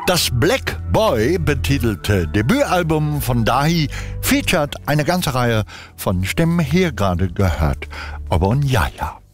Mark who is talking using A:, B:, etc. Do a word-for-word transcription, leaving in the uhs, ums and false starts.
A: Das Black Boy betitelte Debütalbum von Dahi featuret eine ganze Reihe von Stimmen, hier gerade gehört. Aber ja, ja.